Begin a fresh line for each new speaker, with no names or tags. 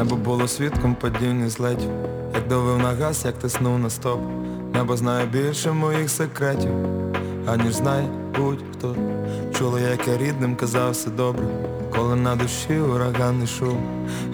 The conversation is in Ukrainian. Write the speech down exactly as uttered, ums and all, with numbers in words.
Небо було свідком падіння злетів, як давив на газ, як тиснув на стоп. Небо знає більше моїх секретів, аніж знає будь-хто. Чула, як я рідним казав все добре, коли на душі ураганний шум.